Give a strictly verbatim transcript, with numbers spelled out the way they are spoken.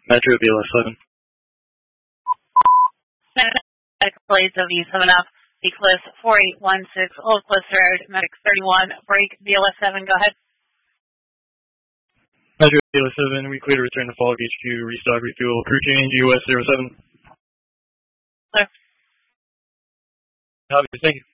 Metro B L S seven. Blades of E seven F, Eclipse four eight one six, Old Cliffs Road, Medic thirty-one, break B L S seven, go ahead. Metro B L S seven, we clear to return to Fog H Q, restock, refuel, crew change, U S zero seven. Clear. Copy, thank you.